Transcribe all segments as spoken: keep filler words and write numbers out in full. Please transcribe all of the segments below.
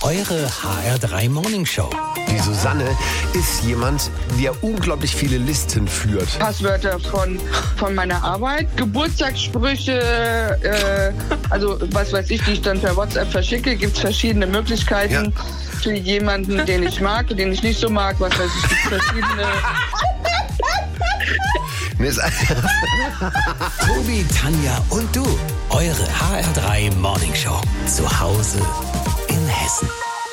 eure H R drei Morning Show. Die Susanne ist jemand, der unglaublich viele Listen führt. Passwörter von, von meiner Arbeit, Geburtstagssprüche, äh, also was weiß ich, die ich dann per WhatsApp verschicke. Gibt es verschiedene Möglichkeiten Ja. für jemanden, den ich mag, den ich nicht so mag. Was weiß ich, gibt verschiedene... Mir ist Tobi, Tanja und du, eure H R drei Morning Show. Zu Hause in Hessen.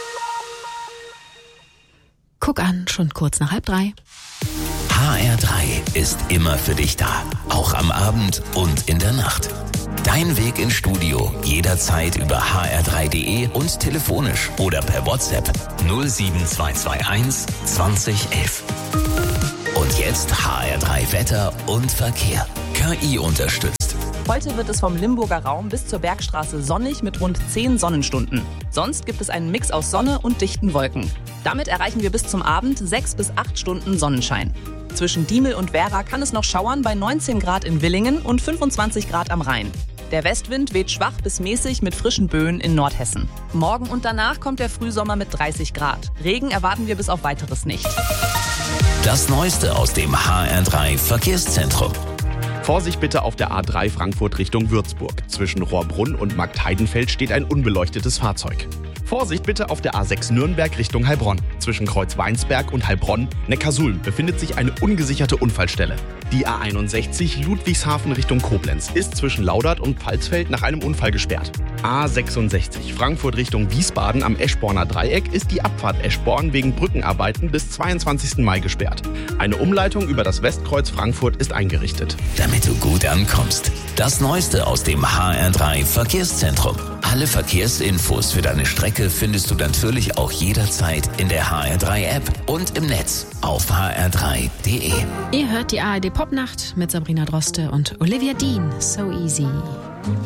Guck an, schon kurz nach halb drei. H R drei ist immer für dich da. Auch am Abend und in der Nacht. Dein Weg ins Studio jederzeit über h r drei punkt d e und telefonisch oder per WhatsApp null sieben zwei zwei eins zwanzig elf. Und jetzt H R drei Wetter und Verkehr. K I unterstützt. Heute wird es vom Limburger Raum bis zur Bergstraße sonnig mit rund zehn Sonnenstunden. Sonst gibt es einen Mix aus Sonne und dichten Wolken. Damit erreichen wir bis zum Abend sechs bis acht Stunden Sonnenschein. Zwischen Diemel und Werra kann es noch schauern bei neunzehn Grad in Willingen und fünfundzwanzig Grad am Rhein. Der Westwind weht schwach bis mäßig mit frischen Böen in Nordhessen. Morgen und danach kommt der Frühsommer mit dreißig Grad. Regen erwarten wir bis auf Weiteres nicht. Das Neueste aus dem H R drei Verkehrszentrum. Vorsicht bitte auf der A drei Frankfurt Richtung Würzburg. Zwischen Rohrbrunn und Marktheidenfeld steht ein unbeleuchtetes Fahrzeug. Vorsicht bitte auf der A sechs Nürnberg Richtung Heilbronn. Zwischen Kreuz-Weinsberg und Heilbronn, Neckarsulm, befindet sich eine ungesicherte Unfallstelle. Die A einundsechzig Ludwigshafen Richtung Koblenz ist zwischen Laudert und Pfalzfeld nach einem Unfall gesperrt. A sechsundsechzig Frankfurt Richtung Wiesbaden am Eschborner Dreieck ist die Abfahrt Eschborn wegen Brückenarbeiten bis zweiundzwanzigsten Mai gesperrt. Eine Umleitung über das Westkreuz Frankfurt ist eingerichtet. Damit du gut ankommst. Das Neueste aus dem H R drei Verkehrszentrum. Alle Verkehrsinfos für deine Strecke findest du natürlich auch jederzeit in der H R drei App und im Netz auf h r drei punkt d e. Ihr hört die A R D Popnacht mit Sabrina Droste und Olivia Dean. So easy.